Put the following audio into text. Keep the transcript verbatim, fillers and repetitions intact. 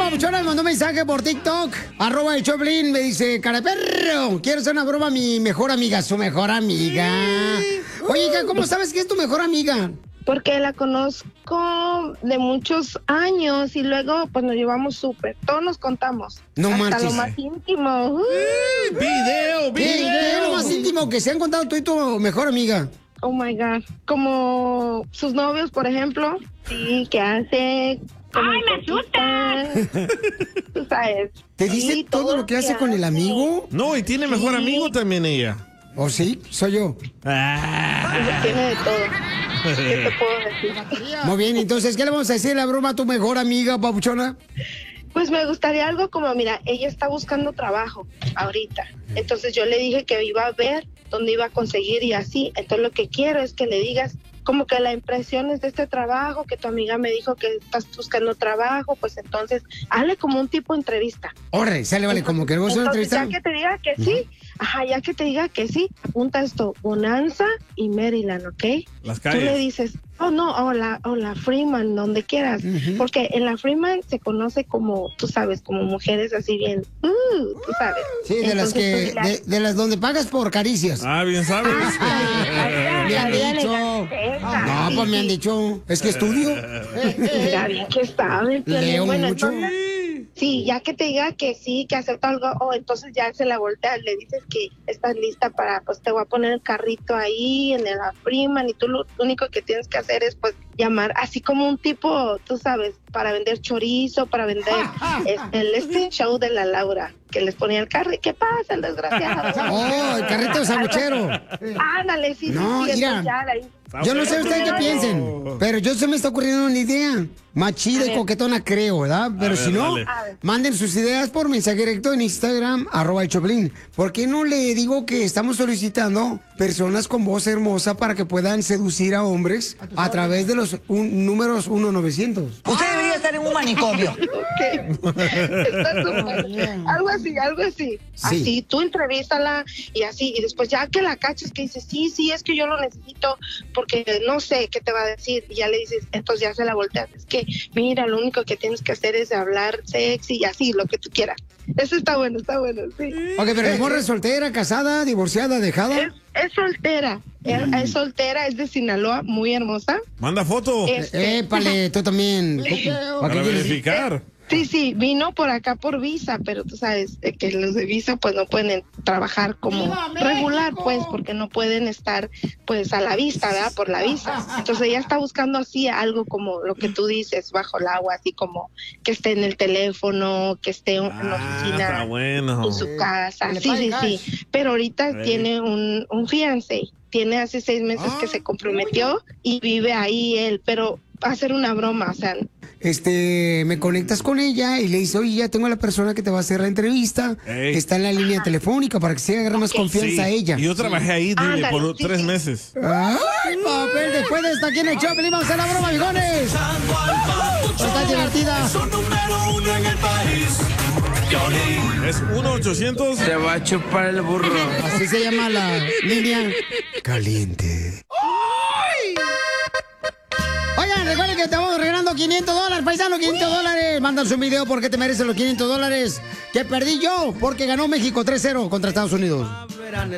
papuchona me mandó un mensaje por TikTok. Arroba el Choplin. Me dice, cara de perro, quiero hacer una broma a mi mejor amiga. Su mejor amiga. Oye, hija, ¿cómo sabes que es tu mejor amiga? Porque la conozco de muchos años y luego pues nos llevamos súper. Todos nos contamos. No hasta marches. lo más íntimo. Uh. Video, ¿Qué es video. lo más íntimo que se han contado tú y tu mejor amiga? Oh my God. Como sus novios, por ejemplo. Sí, ¿qué hace? ¡Ay, me asustas! Tú sabes. ¿Te dice Sí, todo lo que hace con el amigo? No, y tiene mejor Sí. amigo también ella. ¿O sí? Soy yo. Ah. Tiene de todo. ¿Qué te puedo decir? Muy bien, entonces, ¿qué le vamos a decir la broma a tu mejor amiga, papuchona? Pues me gustaría algo como, mira, ella está buscando trabajo ahorita. Entonces yo le dije que iba a ver dónde iba a conseguir y así. Entonces lo que quiero es que le digas como que la impresión es de este trabajo, que tu amiga me dijo que estás buscando trabajo, pues entonces hazle como un tipo de entrevista. Órale, sale, vale, como que no es una Entonces, entrevista. ya que te diga que sí, ajá, ya que te diga que sí, apunta esto, Bonanza y Maryland, ¿ok? Las Tú le calles. dices, oh no, o la, o la Freeman, donde quieras, Ujú. porque en la Freeman se conoce como, tú sabes, como mujeres así bien, uh, tú sabes. Sí, de las Entonces, que, tú dile, de, de las donde pagas por caricias. Ah, bien sabes. "Ay, Me la han vida dicho. elegante esa". No, Sí, pues me han sí. dicho. Es que estudio. Mira, bien que sabe. Leo Bueno, mucho. entonces, sí, ya que te diga que sí, que acepta algo, oh, entonces ya se la voltea, le dices que estás lista para, pues te voy a poner el carrito ahí en la Freeman y tú lo único que tienes que hacer es pues llamar así como un tipo, tú sabes, para vender chorizo, para vender este, el este show de la Laura, que les ponía el carro, ¿qué pasa, el desgraciado? Oh, el carrito sanguchero. Ándale, sí, No, sí, sí, mira. entonces ya la- Yo no sé ustedes qué piensen, pero yo se me está ocurriendo una idea más chida A y ver. coquetona, creo, ¿verdad? Pero ver, si no, dale. A ver. manden sus ideas por mensaje directo en Instagram, arroba el Choplin. ¿Por qué no le digo que estamos solicitando personas con voz hermosa para que puedan seducir a hombres a través de los un- números uno novecientos? Usted debería estar en un manicomio. Ok. Está súper. Algo así, algo así. Sí. Así, tú entrevístala y así, y después ya que la caches que dices, sí, sí, es que yo lo necesito porque no sé qué te va a decir, y ya le dices, entonces ya se la volteas, es que mira, lo único que tienes que hacer es hablar sexy y así, lo que tú quieras. Eso está bueno, está bueno, sí. Ok, pero es morra soltera, casada, divorciada, Es, dejada. es soltera, es, es soltera, es de Sinaloa, muy hermosa. Manda foto Este, Épale, tú también. ¿Para qué para quieres? verificar. Sí, sí, vino por acá por visa, pero tú sabes eh, que los de visa pues no pueden en- trabajar como regular, pues, porque no pueden estar pues a la vista, ¿verdad? Por la visa. Entonces ella está buscando así algo como lo que tú dices, bajo el agua, así como que esté en el teléfono, que esté en la Ah, oficina, está bueno. en su casa. Que le Sí, sí, pague sí. Pero ahorita Sí. tiene un, un fiancé. Tiene hace seis meses que se comprometió y vive ahí él, pero va a ser una broma, o sea, Este, me conectas con ella y le dices, oye, ya tengo a la persona que te va a hacer la entrevista. Ey. Está en la línea telefónica para que se agarre más confianza Sí. a ella. Y yo trabajé ahí, dile, Ándale, por sí, tres sí. meses. ¡Ay, papel! Después de esta aquí en el Choplin, vamos a hacer la broma, viejones. Está divertida. Es uno ochocientos. Te va a chupar el burro. Así se llama la línea caliente. Oigan, recuerden que estamos regalando quinientos dólares, paisano, quinientos dólares. Mandan su video porque te mereces los quinientos dólares que perdí yo porque ganó México tres cero contra Estados Unidos.